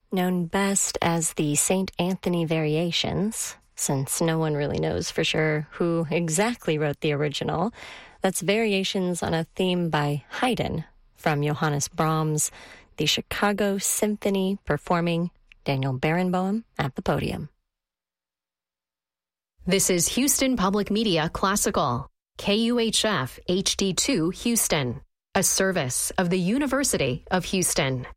known best as the St. Anthony Variations, since no one really knows for sure who exactly wrote the original. That's variations on a theme by Haydn from Johannes Brahms, the Chicago Symphony performing Daniel Barenboim at the podium. This is Houston Public Media Classical, KUHF HD2 Houston, a service of the University of Houston.